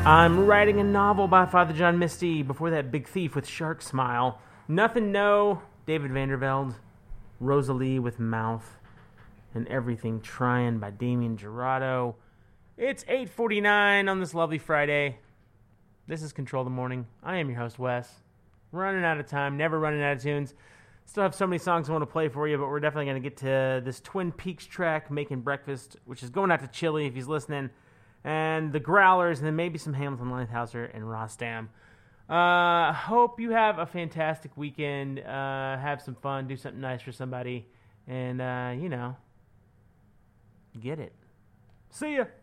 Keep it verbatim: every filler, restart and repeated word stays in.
I'm writing a novel by Father John Misty. Before that, Big Thief with Shark Smile. Nothing No, David Vandervelde. Rosalie with Mouth. And Everything Trying by Damien Jurado. It's eight forty-nine on this lovely Friday. This is Control the Morning. I am your host, Wes. Running out of time, never running out of tunes. Still have so many songs I want to play for you, but we're definitely going to get to this Twin Peaks track, Making Breakfast, which is going out to Chili if he's listening. And the Growlers, and then maybe some Hamilton Lighthouser and Rostam. Uh, hope you have a fantastic weekend. Uh, have some fun. Do something nice for somebody. And, uh, you know, get it. See ya.